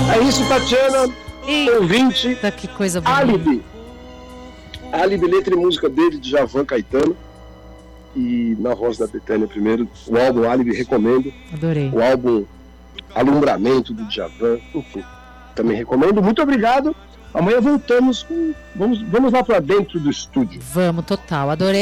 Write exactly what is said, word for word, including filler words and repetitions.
É isso, Tatiana, Eita, ouvinte, que coisa bonita. Álibi. Álibi, letra e música dele, de Javan Caetano. E na voz da Bethânia primeiro, o álbum Álibi, recomendo. Adorei. O álbum Alumbramento do Djavan, enfim, também recomendo. Muito obrigado. Amanhã voltamos, com, vamos, vamos lá para dentro do estúdio. Vamos, total. Adorei.